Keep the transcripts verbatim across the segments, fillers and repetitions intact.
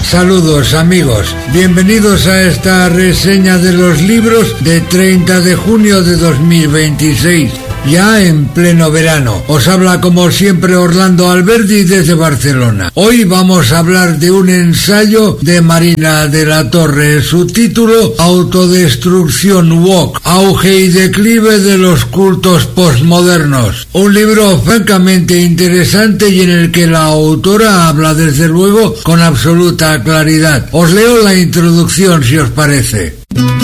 Saludos amigos, bienvenidos a esta reseña de los libros de treinta de junio de dos mil veintiséis, ya en pleno verano. Os habla como siempre Orlando Alberdi desde Barcelona. Hoy vamos a hablar de un ensayo de Marina de la Torre, su título Autodestrucción Woke, auge y declive de los cultos postmodernos. Un libro francamente interesante y en el que la autora habla desde luego con absoluta claridad. Os leo la introducción si os parece.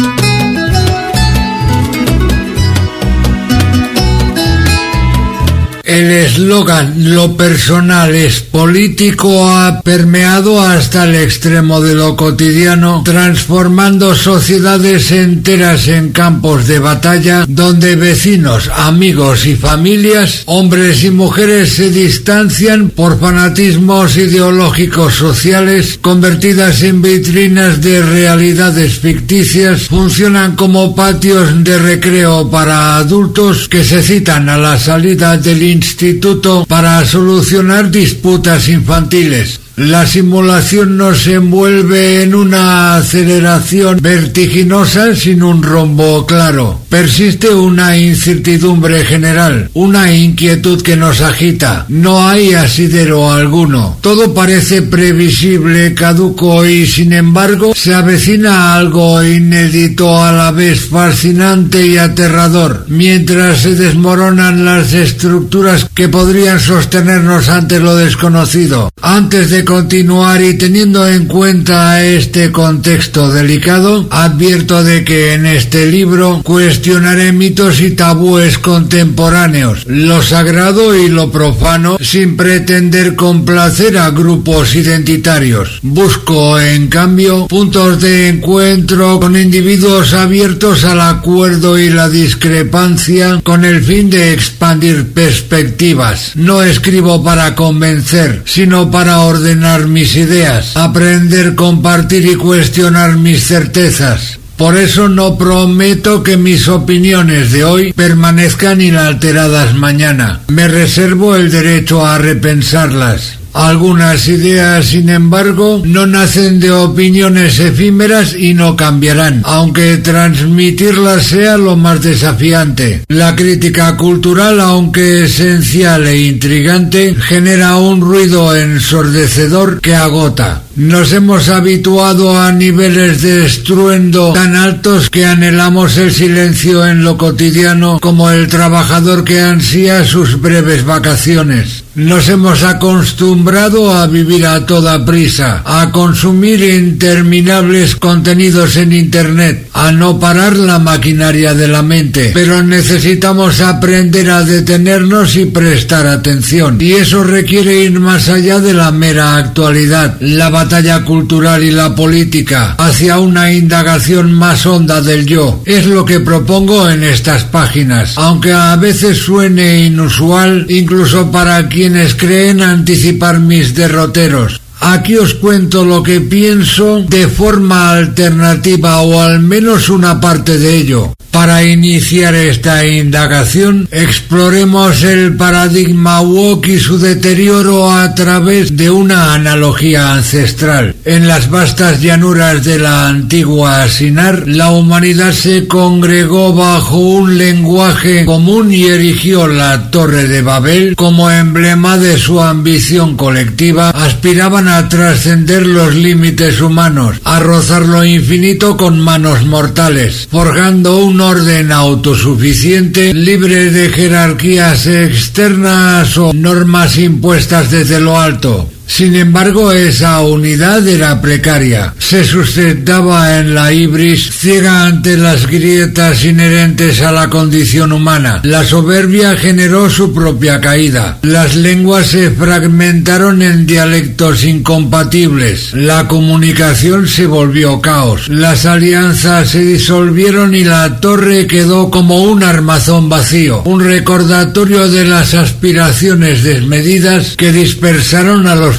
El eslogan "lo personal es político" ha permeado hasta el extremo de lo cotidiano, transformando sociedades enteras en campos de batalla donde vecinos, amigos y familias, hombres y mujeres se distancian por fanatismos ideológicos sociales, convertidas en vitrinas de realidades ficticias, funcionan como patios de recreo para adultos que se citan a la salida del instituto para solucionar disputas infantiles. La simulación nos envuelve en una aceleración vertiginosa sin un rumbo claro. Persiste una incertidumbre general, una inquietud que nos agita. No hay asidero alguno. Todo parece previsible, caduco y, sin embargo, se avecina algo inédito, a la vez fascinante y aterrador, mientras se desmoronan las estructuras que podrían sostenernos ante lo desconocido. Antes de continuar y teniendo en cuenta este contexto delicado, advierto de que en este libro cuestionaré mitos y tabúes contemporáneos, lo sagrado y lo profano, sin pretender complacer a grupos identitarios. Busco, en cambio, puntos de encuentro con individuos abiertos al acuerdo y la discrepancia, con el fin de expandir perspectivas. No escribo para convencer, sino para ordenar mis ideas, aprender, compartir y cuestionar mis certezas. Por eso no prometo que mis opiniones de hoy permanezcan inalteradas mañana. Me reservo el derecho a repensarlas. Algunas ideas, sin embargo, no nacen de opiniones efímeras y no cambiarán, aunque transmitirlas sea lo más desafiante. La crítica cultural, aunque esencial e intrigante, genera un ruido ensordecedor que agota. Nos hemos habituado a niveles de estruendo tan altos que anhelamos el silencio en lo cotidiano, como el trabajador que ansía sus breves vacaciones. Nos hemos acostumbrado a vivir a toda prisa, a consumir interminables contenidos en Internet, a no parar la maquinaria de la mente, pero necesitamos aprender a detenernos y prestar atención, y eso requiere ir más allá de la mera actualidad, la batalla cultural y la política, hacia una indagación más honda del yo. Es lo que propongo en estas páginas, aunque a veces suene inusual, incluso para quien quienes creen anticipar mis derroteros. Aquí os cuento lo que pienso de forma alternativa, o al menos una parte de ello. Para iniciar esta indagación, exploremos el paradigma woke y su deterioro a través de una analogía ancestral. En las vastas llanuras de la antigua Sinar, la humanidad se congregó bajo un lenguaje común y erigió la Torre de Babel como emblema de su ambición colectiva. Aspiraban a trascender los límites humanos, a rozar lo infinito con manos mortales, forjando un orden autosuficiente, libre de jerarquías externas o normas impuestas desde lo alto. Sin embargo, esa unidad era precaria. Se sustentaba en la ibris, ciega ante las grietas inherentes a la condición humana. La soberbia generó su propia caída. Las lenguas se fragmentaron en dialectos incompatibles. La comunicación se volvió caos. Las alianzas se disolvieron y la torre quedó como un armazón vacío, un recordatorio de las aspiraciones desmedidas que dispersaron a los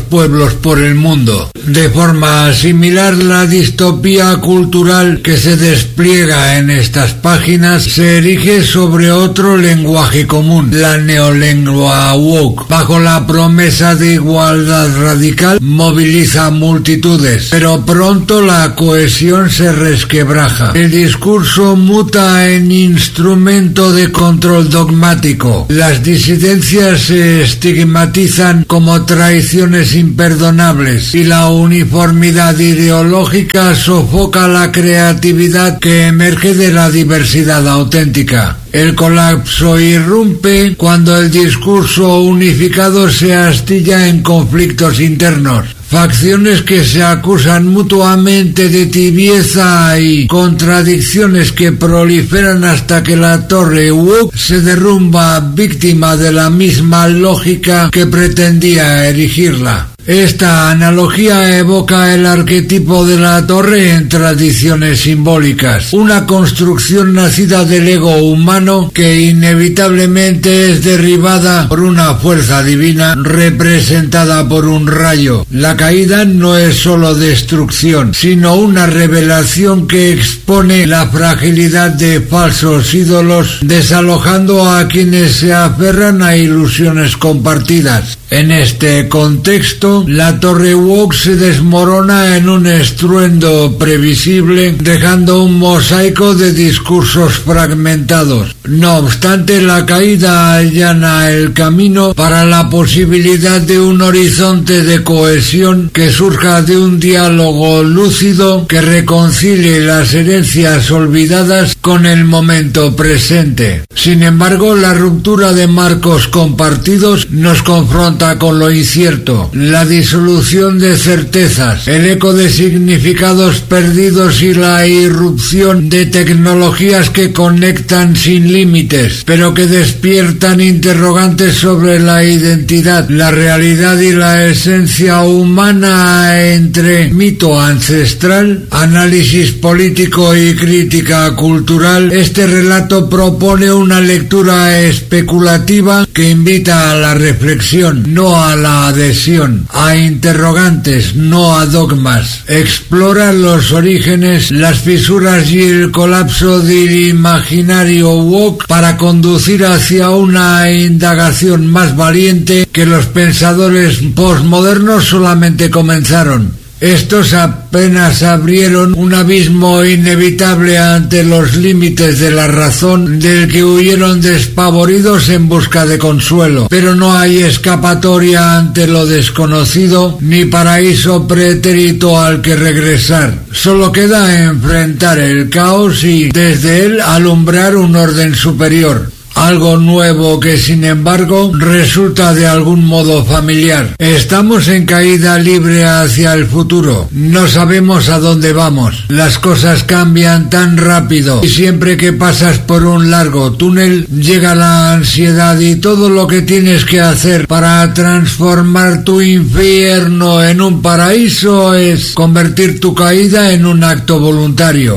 pueblos por el mundo. De forma similar, la distopía cultural que se despliega en estas páginas se erige sobre otro lenguaje común, la neolengua woke. Bajo la promesa de igualdad radical, moviliza multitudes, pero pronto la cohesión se resquebraja. El discurso muta en instrumento de control dogmático. Las disidencias se estigmatizan como traiciones imperdonables y la uniformidad ideológica sofoca la creatividad que emerge de la diversidad auténtica. El colapso irrumpe cuando el discurso unificado se astilla en conflictos internos. Facciones que se acusan mutuamente de tibieza y contradicciones que proliferan hasta que la torre woke se derrumba víctima de la misma lógica que pretendía erigirla. Esta analogía evoca el arquetipo de la torre en tradiciones simbólicas, una construcción nacida del ego humano que inevitablemente es derribada por una fuerza divina representada por un rayo. La caída no es solo destrucción, sino una revelación que expone la fragilidad de falsos ídolos, desalojando a quienes se aferran a ilusiones compartidas. En este contexto, la torre woke se desmorona en un estruendo previsible, dejando un mosaico de discursos fragmentados. No obstante, la caída allana el camino para la posibilidad de un horizonte de cohesión que surja de un diálogo lúcido que reconcilie las herencias olvidadas con el momento presente. Sin embargo, la ruptura de marcos compartidos nos confronta con lo incierto, la disolución de certezas, el eco de significados perdidos y la irrupción de tecnologías que conectan sin límites, pero que despiertan interrogantes sobre la identidad, la realidad y la esencia humana entre mito ancestral, análisis político y crítica cultural. Este relato propone una lectura especulativa que invita a la reflexión, no a la adhesión, a interrogantes, no a dogmas. Explora los orígenes, las fisuras y el colapso del imaginario woke para conducir hacia una indagación más valiente que los pensadores postmodernos solamente comenzaron. Estos apenas abrieron un abismo inevitable ante los límites de la razón del que huyeron despavoridos en busca de consuelo. Pero no hay escapatoria ante lo desconocido, ni paraíso pretérito al que regresar. Solo queda enfrentar el caos y, desde él, alumbrar un orden superior. Algo nuevo que, sin embargo, resulta de algún modo familiar. Estamos en caída libre hacia el futuro. No sabemos a dónde vamos. Las cosas cambian tan rápido y siempre que pasas por un largo túnel llega la ansiedad y todo lo que tienes que hacer para transformar tu infierno en un paraíso es convertir tu caída en un acto voluntario.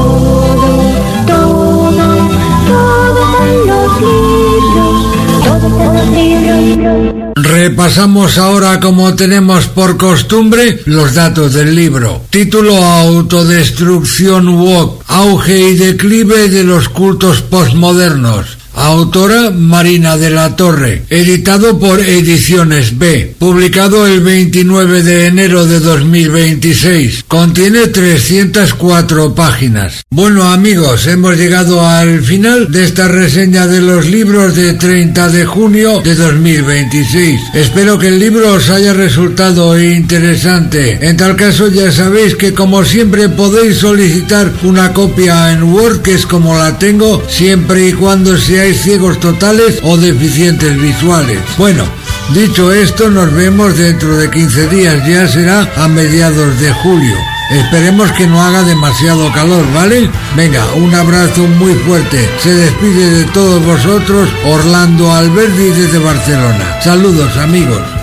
Repasamos ahora, como tenemos por costumbre, los datos del libro. Título: Autodestrucción woke, auge y declive de los cultos postmodernos. Autora: Marina de la Torre. Editado por Ediciones B. Publicado el veintinueve de enero de dos mil veintiséis. Contiene trescientas cuatro páginas. Bueno, amigos, hemos llegado al final de esta reseña de los libros de treinta de junio de dos mil veintiséis. Espero que el libro os haya resultado interesante. En tal caso, ya sabéis que, como siempre, podéis solicitar una copia en Word, que es como la tengo, siempre y cuando sea ciegos totales o deficientes visuales. Bueno, dicho esto, nos vemos dentro de quince días, ya será a mediados de julio. Esperemos que no haga demasiado calor, ¿vale? Venga, un abrazo muy fuerte. Se despide de todos vosotros Orlando Alberdi desde Barcelona. Saludos, amigos.